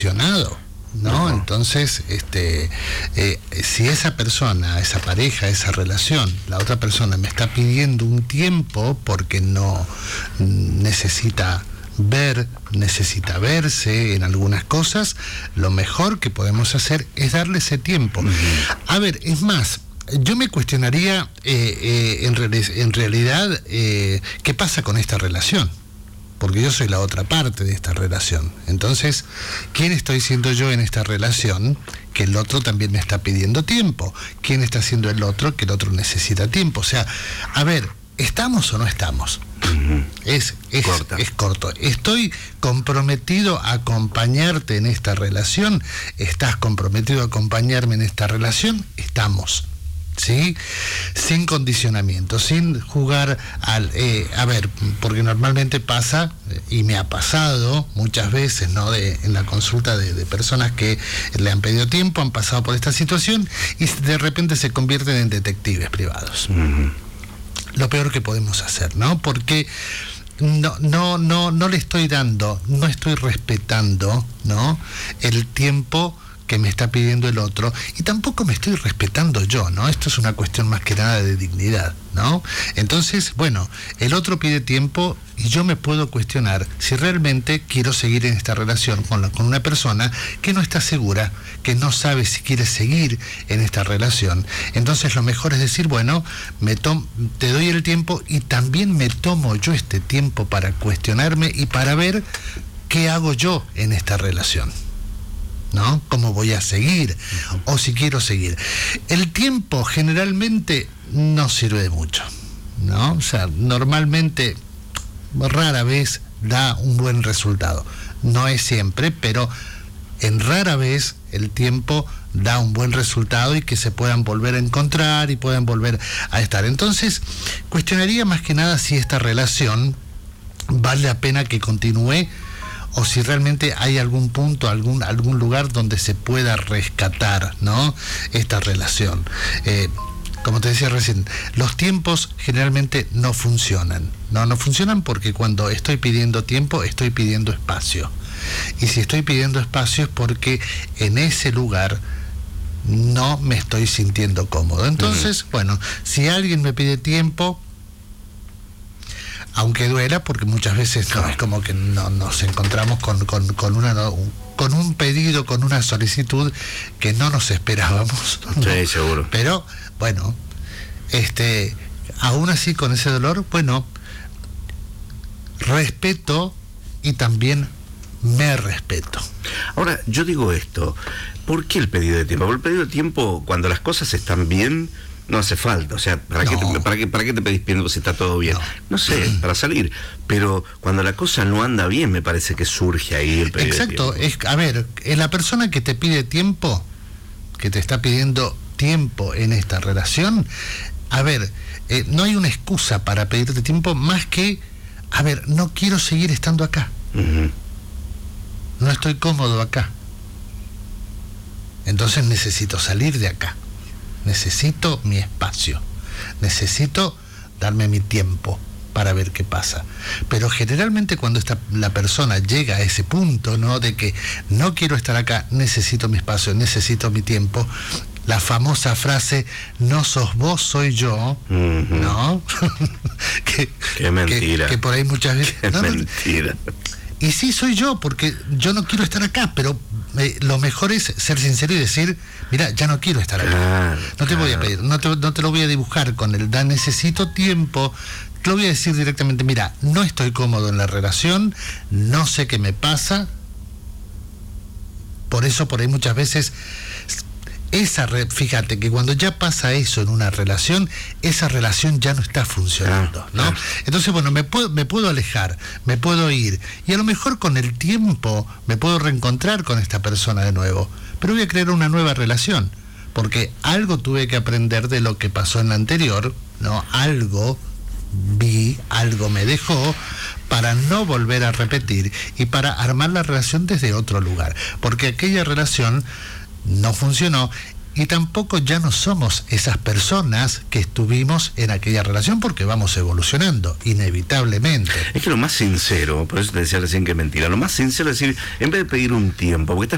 ¿no? Entonces, si esa persona, esa pareja, esa relación, la otra persona me está pidiendo un tiempo porque no necesita verse en algunas cosas, lo mejor que podemos hacer es darle ese tiempo. A ver, es más, yo me cuestionaría en realidad qué pasa con esta relación, porque yo soy la otra parte de esta relación. Entonces, ¿quién estoy siendo yo en esta relación que el otro también me está pidiendo tiempo? ¿Quién está siendo el otro que el otro necesita tiempo? O sea, a ver, ¿estamos o no estamos? Es corto. ¿Estoy comprometido a acompañarte en esta relación? ¿Estás comprometido a acompañarme en esta relación? Estamos. ¿Sí? Sin condicionamiento, sin jugar a ver, porque normalmente pasa, y me ha pasado muchas veces, ¿no? En la consulta de personas que le han pedido tiempo, han pasado por esta situación y de repente se convierten en detectives privados. Lo peor que podemos hacer, ¿no? Porque no le estoy dando, no estoy respetando, ¿no? El tiempo que me está pidiendo el otro, y tampoco me estoy respetando yo, ¿no? Esto es una cuestión más que nada de dignidad, ¿no? Entonces, bueno, el otro pide tiempo y yo me puedo cuestionar si realmente quiero seguir en esta relación con una persona que no está segura, que no sabe si quiere seguir en esta relación. Entonces lo mejor es decir, bueno, te doy el tiempo y también me tomo yo este tiempo para cuestionarme y para ver qué hago yo en esta relación, ¿no? ¿Cómo voy a seguir? O si quiero seguir. El tiempo generalmente no sirve de mucho, ¿no? O sea, normalmente, rara vez da un buen resultado. No es siempre, pero en rara vez el tiempo da un buen resultado y que se puedan volver a encontrar y puedan volver a estar. Entonces, cuestionaría más que nada si esta relación vale la pena que continúe, o si realmente hay algún punto, algún lugar donde se pueda rescatar, ¿no? Esta relación. Como te decía recién, los tiempos generalmente no funcionan. No funcionan porque cuando estoy pidiendo tiempo, estoy pidiendo espacio. Y si estoy pidiendo espacio es porque en ese lugar no me estoy sintiendo cómodo. Entonces, bueno, si alguien me pide tiempo, aunque duela, porque muchas veces no, es como que no nos encontramos con un pedido, con una solicitud que no nos esperábamos, ¿no? Sí, seguro. Pero bueno, aún así con ese dolor, bueno, respeto y también me respeto. Ahora, yo digo esto, ¿por qué el pedido de tiempo? Porque el pedido de tiempo, cuando las cosas están bien, no hace falta. O sea, ¿para qué te pedís tiempo si está todo bien? No sé, para salir. Pero cuando la cosa no anda bien, me parece que surge ahí el pedido de tiempo. Exacto. A ver, la persona que te pide tiempo, que te está pidiendo tiempo en esta relación, a ver, no hay una excusa para pedirte tiempo más que, a ver, no quiero seguir estando acá. No estoy cómodo acá. Entonces necesito salir de acá. Necesito mi espacio, necesito darme mi tiempo para ver qué pasa. Pero generalmente cuando la persona llega a ese punto, ¿no? De que no quiero estar acá, necesito mi espacio, necesito mi tiempo, la famosa frase, no sos vos, soy yo, ¿no? Qué mentira. Que por ahí muchas veces... Qué mentira. Y sí, soy yo, porque yo no quiero estar acá, pero lo mejor es ser sincero y decir, mira, ya no quiero estar acá. No te voy a pedir, no te lo voy a dibujar con el necesito tiempo. Te lo voy a decir directamente, mira, no estoy cómodo en la relación, no sé qué me pasa. Por eso, por ahí muchas veces... fíjate que cuando ya pasa eso en una relación, esa relación ya no está funcionando, ¿no? Entonces, bueno, me puedo alejar, me puedo ir, y a lo mejor con el tiempo me puedo reencontrar con esta persona de nuevo, pero voy a crear una nueva relación, porque algo tuve que aprender de lo que pasó en la anterior, ¿no? Algo vi, algo me dejó, para no volver a repetir y para armar la relación desde otro lugar, porque aquella relación no funcionó y tampoco ya no somos esas personas que estuvimos en aquella relación, porque vamos evolucionando, inevitablemente. Es que lo más sincero, por eso te decía recién que es mentira, lo más sincero es decir, en vez de pedir un tiempo, porque estás